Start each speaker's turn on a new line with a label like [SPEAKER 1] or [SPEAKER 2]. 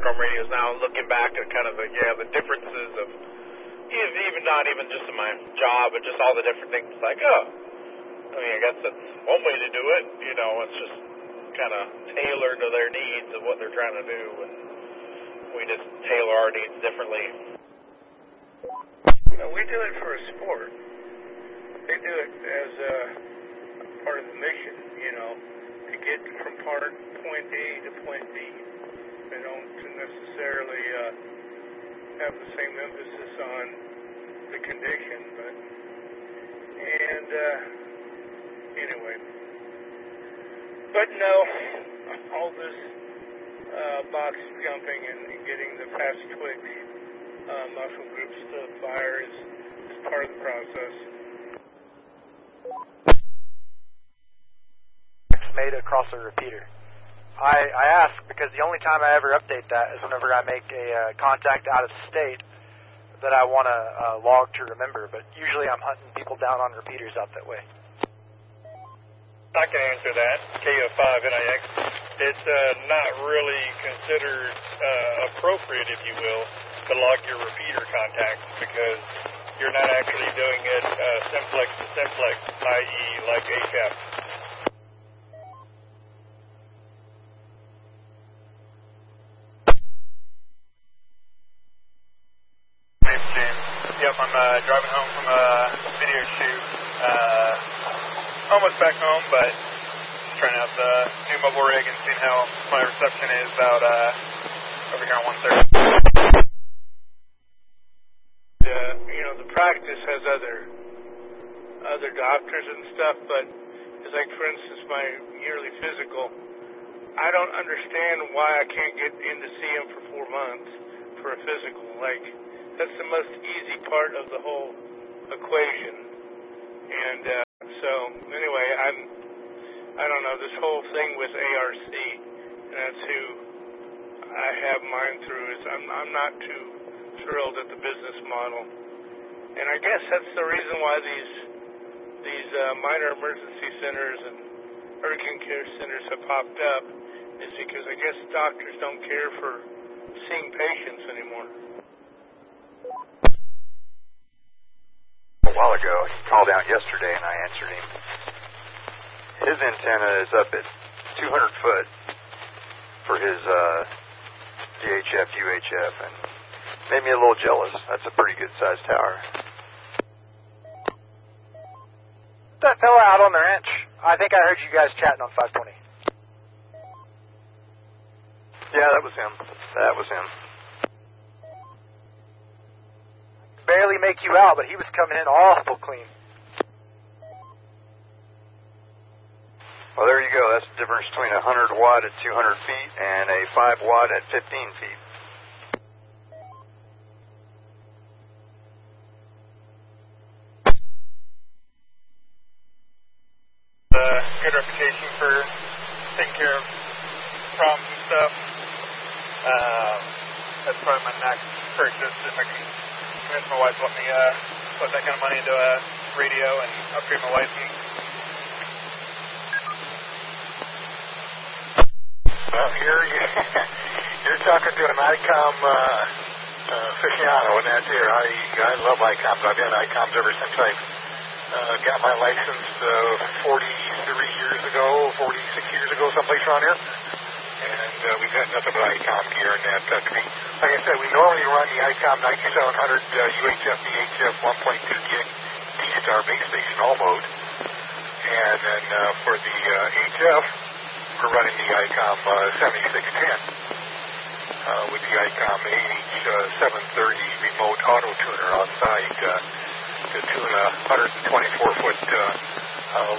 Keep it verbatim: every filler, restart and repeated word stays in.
[SPEAKER 1] Norm radios now, and looking back at kind of the, yeah, the differences of, even not even just in my job, but just all the different things. It's like, oh, I mean, I guess that's one way to do it. You know, it's just kind of tailored to their needs of what they're trying to do, and we just tailor our needs differently.
[SPEAKER 2] Uh, we do it for a sport. They do it as a part of the mission, you know, to get from part point A to point B. They don't necessarily uh, have the same emphasis on the condition, but and uh, anyway. But no, all this uh, box jumping and, and getting the fast twitch uh, muscle groups to fire is, is part of the process.
[SPEAKER 3] Made across a repeater. I, I ask because the only time I ever update that is whenever I make a uh, contact out of state that I want to uh, log to remember, but usually I'm hunting people down on repeaters out that way.
[SPEAKER 4] I can answer that. K F five N I X. It's uh, not really considered uh, appropriate, if you will, to log your repeater contacts because you're not actually doing it uh, simplex to simplex, that is like H F. Name's James. Yep, I'm uh, driving home from a video shoot. Uh, almost back home, but trying out the new mobile rig and seeing how my reception is out uh, over here on one thirty.
[SPEAKER 2] Uh, you know, the practice has other other doctors and stuff, but it's like, for instance, my yearly physical, I don't understand why I can't get in to see him for four months for a physical. Like, that's the most easy part of the whole equation. And uh, so, anyway, I'm, I don't know, this whole thing with A R C, and that's who I have mine through, is I'm, I'm not too thrilled at the business model. And I guess that's the reason why these these uh, minor emergency centers and urgent care centers have popped up, is because I guess doctors don't care for seeing patients anymore.
[SPEAKER 5] A while ago, he called out yesterday and I answered him. His antenna is up at two hundred foot for his uh, D H F, U H F, and made me a little jealous. That's a pretty good sized tower.
[SPEAKER 3] That fella out on the ranch, I think I heard you guys chatting on five twenty.
[SPEAKER 5] Yeah, that was him. That was him.
[SPEAKER 3] Barely make you out, but he was coming in awful clean.
[SPEAKER 5] Well, there you go. That's the difference between a one hundred watt at two hundred feet and a five watt at fifteen feet.
[SPEAKER 4] Uh, good reputation for taking care of problems and stuff. Uh, that's probably my next purchase if I can convince my wife to let me uh, put that kind of money into a radio and upgrade my license.
[SPEAKER 2] Well, here you, you're talking to an ICOM uh, uh, aficionado, and that's here. I, I love ICOMs. I've had ICOMs ever since I uh, got my license uh, forty-three years ago, forty-six years ago, someplace around here. And uh, we've had nothing but ICOM gear in that country. Like I said, we normally run the ICOM ninety-seven hundred uh, U H F, V H F, one point two gig D-Star base station all mode. And then uh, for the uh, H F, we're running the ICOM uh, seventy-six ten uh, with the ICOM A H seven thirty remote auto tuner on site uh, to tune a one hundred twenty-four foot uh, uh,